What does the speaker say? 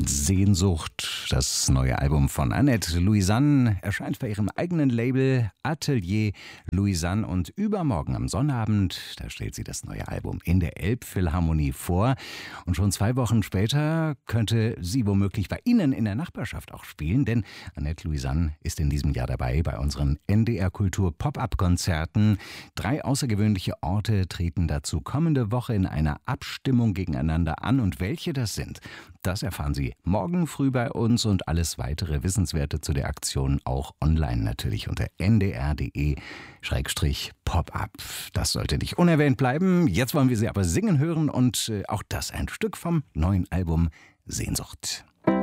Sehnsucht, das neue Album von Annette Louisanne, erscheint bei ihrem eigenen Label Atelier Louisanne und übermorgen am Sonnabend, da stellt sie das neue Album in der Elbphilharmonie vor. Und schon 2 Wochen später könnte sie womöglich bei Ihnen in der Nachbarschaft auch spielen, denn Annette Louisanne ist in diesem Jahr dabei bei unseren NDR Kultur Pop-Up-Konzerten. 3 außergewöhnliche Orte treten dazu kommende Woche in einer Abstimmung gegeneinander an, und welche das sind, das erfahren Sie morgen früh bei uns, und alles weitere Wissenswerte zu der Aktion auch online natürlich unter ndr.de/pop-up. Das sollte nicht unerwähnt bleiben. Jetzt wollen wir Sie aber singen hören, und auch das ein Stück vom neuen Album Sehnsucht.